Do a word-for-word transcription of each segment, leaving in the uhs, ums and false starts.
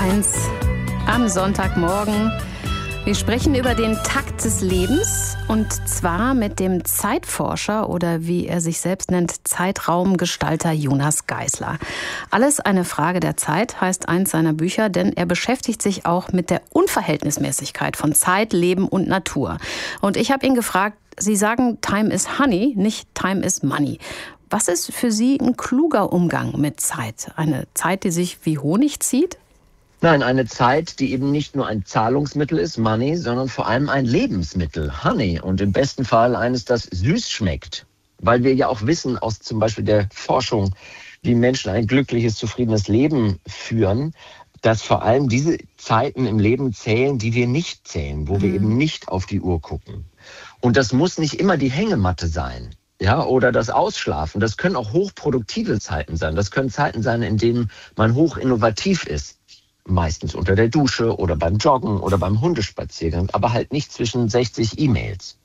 eins am Sonntagmorgen. Wir sprechen über den Takt des Lebens und zwar mit dem Zeitforscher oder wie er sich selbst nennt, Zeitraumgestalter Jonas Geisler. Alles eine Frage der Zeit heißt eins seiner Bücher, denn er beschäftigt sich auch mit der Unverhältnismäßigkeit von Zeit, Leben und Natur. Und ich habe ihn gefragt, Sie sagen, Time is Honey, nicht Time is Money. Was ist für Sie ein kluger Umgang mit Zeit? Eine Zeit, die sich wie Honig zieht? Nein, eine Zeit, die eben nicht nur ein Zahlungsmittel ist, Money, sondern vor allem ein Lebensmittel, Honey. Und im besten Fall eines, das süß schmeckt. Weil wir ja auch wissen aus zum Beispiel der Forschung, wie Menschen ein glückliches, zufriedenes Leben führen, dass vor allem diese Zeiten im Leben zählen, die wir nicht zählen, wo mhm. wir eben nicht auf die Uhr gucken. Und das muss nicht immer die Hängematte sein. Ja, oder das Ausschlafen. Das können auch hochproduktive Zeiten sein. Das können Zeiten sein, in denen man hoch innovativ ist. Meistens unter der Dusche oder beim Joggen oder beim Hundespaziergang, aber halt nicht zwischen sechzig E-Mails.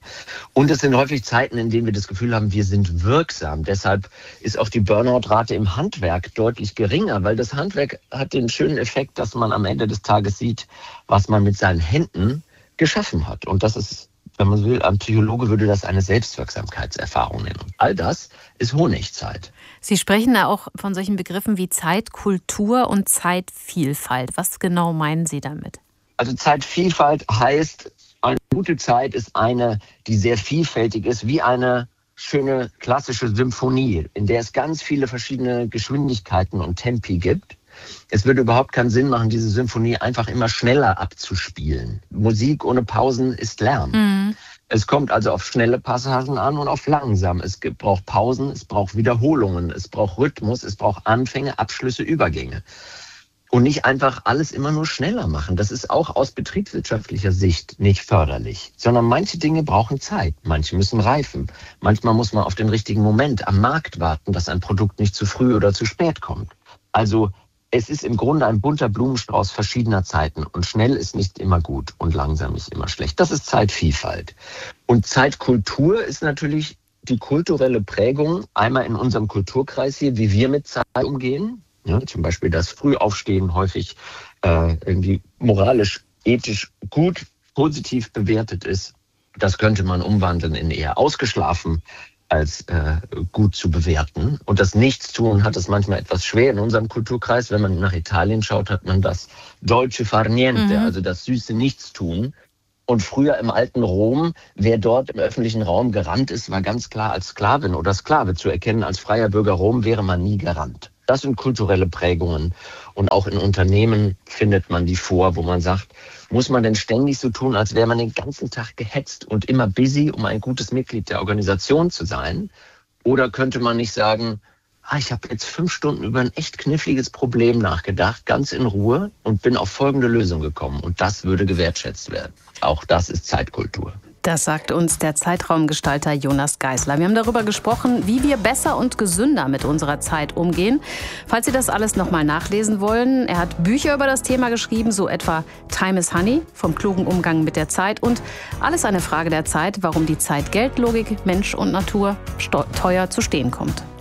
Und es sind häufig Zeiten, in denen wir das Gefühl haben, wir sind wirksam. Deshalb ist auch die Burnout-Rate im Handwerk deutlich geringer, weil das Handwerk hat den schönen Effekt, dass man am Ende des Tages sieht, was man mit seinen Händen geschaffen hat. Und das ist, wenn man so will, ein Psychologe würde das eine Selbstwirksamkeitserfahrung nennen. Und all das ist Honigzeit. Sie sprechen da auch von solchen Begriffen wie Zeitkultur und Zeitvielfalt. Was genau meinen Sie damit? Also Zeitvielfalt heißt, eine gute Zeit ist eine, die sehr vielfältig ist, wie eine schöne klassische Symphonie, in der es ganz viele verschiedene Geschwindigkeiten und Tempi gibt. Es würde überhaupt keinen Sinn machen, diese Symphonie einfach immer schneller abzuspielen. Musik ohne Pausen ist Lärm. Mhm. Es kommt also auf schnelle Passagen an und auf langsam. Es braucht Pausen, es braucht Wiederholungen, es braucht Rhythmus, es braucht Anfänge, Abschlüsse, Übergänge. Und nicht einfach alles immer nur schneller machen. Das ist auch aus betriebswirtschaftlicher Sicht nicht förderlich. Sondern manche Dinge brauchen Zeit, manche müssen reifen. Manchmal muss man auf den richtigen Moment am Markt warten, dass ein Produkt nicht zu früh oder zu spät kommt. Also es ist im Grunde ein bunter Blumenstrauß verschiedener Zeiten. Und schnell ist nicht immer gut und langsam nicht immer schlecht. Das ist Zeitvielfalt. Und Zeitkultur ist natürlich die kulturelle Prägung, einmal in unserem Kulturkreis hier, wie wir mit Zeit umgehen. Ja, zum Beispiel das Frühaufstehen häufig äh, irgendwie moralisch, ethisch gut, positiv bewertet ist. Das könnte man umwandeln in eher ausgeschlafen als äh, gut zu bewerten. Und das Nichtstun hat es manchmal etwas schwer in unserem Kulturkreis. Wenn man nach Italien schaut, hat man das dolce far niente, mhm. also das süße Nichtstun. Und früher im alten Rom, wer dort im öffentlichen Raum gerannt ist, war ganz klar als Sklavin oder Sklave zu erkennen. Als freier Bürger Rom wäre man nie gerannt. Das sind kulturelle Prägungen. Und auch in Unternehmen findet man die vor, wo man sagt, muss man denn ständig so tun, als wäre man den ganzen Tag gehetzt und immer busy, um ein gutes Mitglied der Organisation zu sein? Oder könnte man nicht sagen, ah, ich habe jetzt fünf Stunden über ein echt kniffliges Problem nachgedacht, ganz in Ruhe und bin auf folgende Lösung gekommen. Und das würde gewertschätzt werden. Auch das ist Zeitkultur. Das sagt uns der Zeitraumgestalter Jonas Geisler. Wir haben darüber gesprochen, wie wir besser und gesünder mit unserer Zeit umgehen. Falls Sie das alles nochmal nachlesen wollen, er hat Bücher über das Thema geschrieben, so etwa Time is Honey, vom klugen Umgang mit der Zeit und Alles eine Frage der Zeit, warum die Zeit Geld, Logik, Mensch und Natur teuer zu stehen kommt.